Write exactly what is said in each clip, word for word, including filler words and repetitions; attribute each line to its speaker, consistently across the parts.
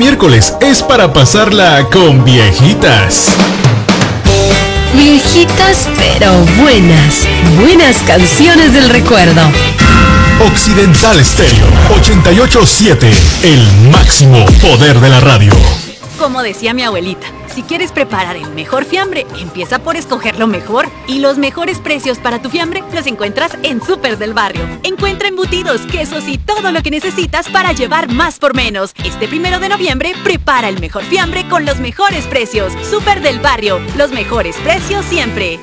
Speaker 1: miércoles es para pasarla con viejitas.
Speaker 2: Viejitas pero buenas, buenas canciones del recuerdo.
Speaker 1: Occidental Estéreo ochenta y ocho punto siete, el máximo poder de la radio.
Speaker 3: Como decía mi abuelita, si quieres preparar el mejor fiambre, empieza por escoger lo mejor. Y los mejores precios para tu fiambre los encuentras en Súper del Barrio. Encuentra embutidos, quesos y todo lo que necesitas para llevar más por menos. Este primero de noviembre, prepara el mejor fiambre con los mejores precios. Súper del Barrio, los mejores precios siempre.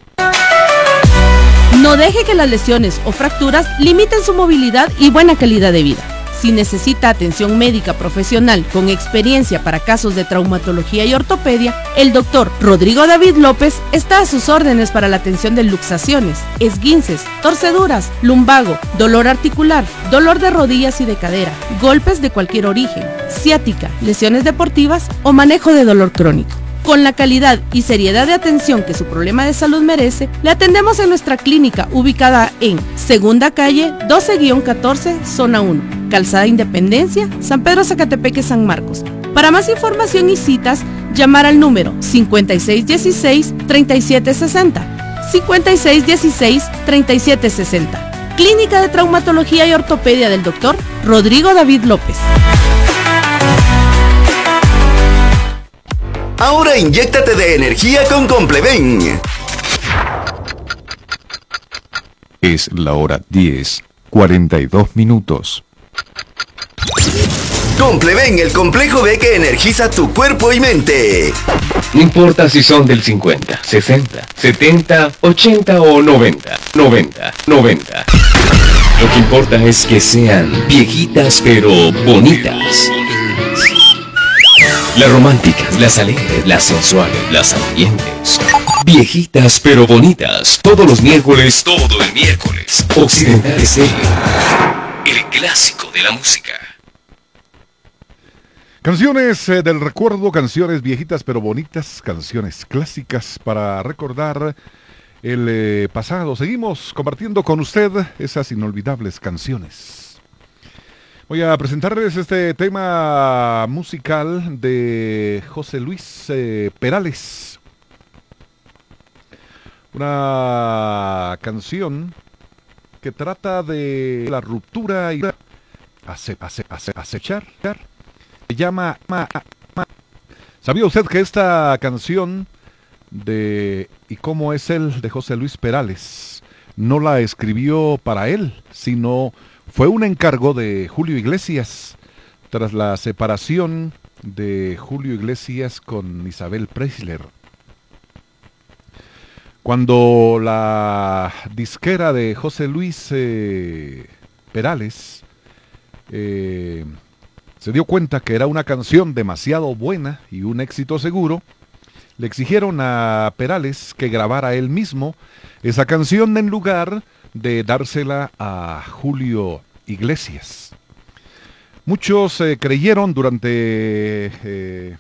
Speaker 4: No deje que las lesiones o fracturas limiten su movilidad y buena calidad de vida. Si necesita atención médica profesional con experiencia para casos de traumatología y ortopedia, el doctor Rodrigo David López está a sus órdenes para la atención de luxaciones, esguinces, torceduras, lumbago, dolor articular, dolor de rodillas y de cadera, golpes de cualquier origen, ciática, lesiones deportivas o manejo de dolor crónico. Con la calidad y seriedad de atención que su problema de salud merece, le atendemos en nuestra clínica ubicada en Segunda Calle doce guión catorce, Zona uno, Calzada Independencia, San Pedro Zacatepeque, San Marcos. Para más información y citas, llamar al número cincuenta y seis dieciséis, treinta y siete sesenta, cincuenta y seis dieciséis, treinta y siete sesenta. Clínica de Traumatología y Ortopedia del doctor Rodrigo David López.
Speaker 5: Ahora inyéctate de energía con Compleven.
Speaker 6: Es la hora diez, cuarenta y dos minutos.
Speaker 5: Compleven, el complejo B que energiza tu cuerpo y mente.
Speaker 7: No importa si son del cincuenta, sesenta, setenta, ochenta o noventa. noventa, noventa. Lo que importa es que sean viejitas pero bonitas. Las románticas, las alegres, las sensuales, las ardientes. Viejitas pero bonitas. Todos los miércoles, todo el miércoles. Occidental Estéreo, el clásico de la música.
Speaker 8: Canciones eh, del recuerdo, canciones viejitas pero bonitas, canciones clásicas para recordar el eh, pasado. Seguimos compartiendo con usted esas inolvidables canciones. Voy a presentarles este tema musical de José Luis eh, Perales. Una canción que trata de la ruptura y ace, ace, ace, acechar. Se llama... Ma, ma. ¿Sabía usted que esta canción de ¿Y cómo es él? De José Luis Perales no la escribió para él, sino fue un encargo de Julio Iglesias tras la separación de Julio Iglesias con Isabel Preisler. Cuando la disquera de José Luis eh, Perales eh, se dio cuenta que era una canción demasiado buena y un éxito seguro, le exigieron a Perales que grabara él mismo esa canción en lugar de dársela a Julio Iglesias. Muchos eh, creyeron durante eh,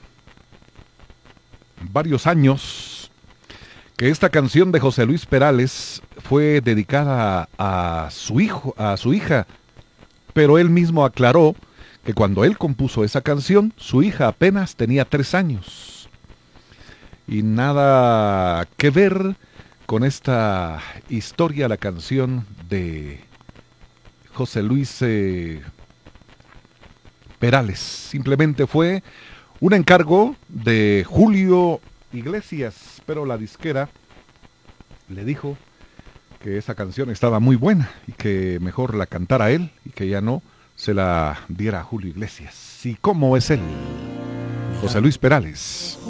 Speaker 8: varios años que esta canción de José Luis Perales fue dedicada a, a su hijo, a su hija, pero él mismo aclaró que cuando él compuso esa canción, su hija apenas tenía tres años. Y nada que ver con esta historia, la canción de José Luis eh, Perales. Simplemente fue un encargo de Julio Iglesias, pero la disquera le dijo que esa canción estaba muy buena y que mejor la cantara él y que ya no se la diera a Julio Iglesias. ¿Y cómo es él? José Luis Perales.